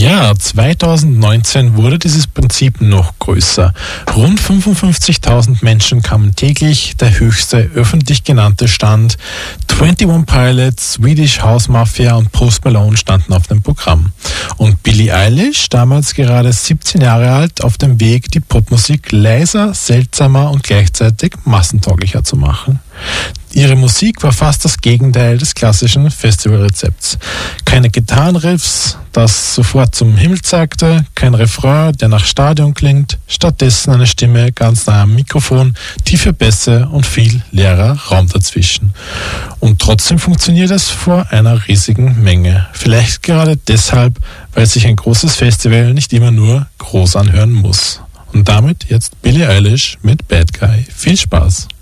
Ja, 2019 wurde dieses Prinzip noch größer. Rund 55.000 Menschen kamen täglich, der höchste öffentlich genannte stand. 21 Pilots, Swedish House Mafia und Post Malone standen auf dem Programm. Und Billie Eilish, damals gerade 17 Jahre alt, auf dem Weg, die Popmusik leiser, seltsamer und gleichzeitig massentauglicher zu machen. Ihre Musik war fast das Gegenteil des klassischen Festivalrezepts. Keine Gitarrenriffs, das sofort zum Himmel zeigte, kein Refrain, der nach Stadion klingt, stattdessen eine Stimme ganz nah am Mikrofon, tiefe Bässe und viel leerer Raum dazwischen. Und trotzdem funktioniert es vor einer riesigen Menge. Vielleicht gerade deshalb, weil sich ein großes Festival nicht immer nur groß anhören muss. Und damit jetzt Billie Eilish mit Bad Guy. Viel Spaß!